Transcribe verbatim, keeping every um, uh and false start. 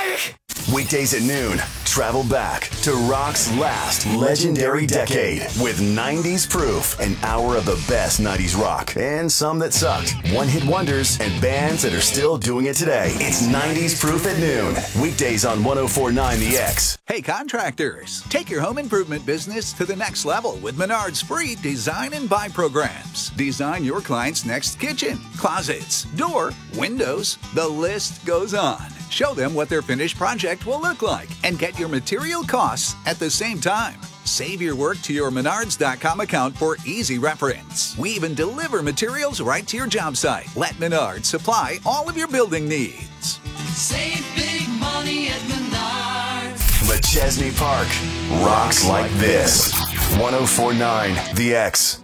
Weekdays at noon, travel back to rock's last legendary decade with nineties Proof, an hour of the best nineties rock and some that sucked, one-hit wonders, and bands that are still doing it today. It's nineties Proof at noon, weekdays on one oh four point nine The X. Hey contractors, take your home improvement business to the next level with Menard's free Design and Buy programs. Design your client's next kitchen, closets, door, windows, the list goes on. Show them what their finished project will look like and get your material costs at the same time. Save your work to your Menards dot com account for easy reference. We even deliver materials right to your job site. Let Menards supply all of your building needs. Save big money at Menards. McChesney Park rocks like this. one oh four point nine The X.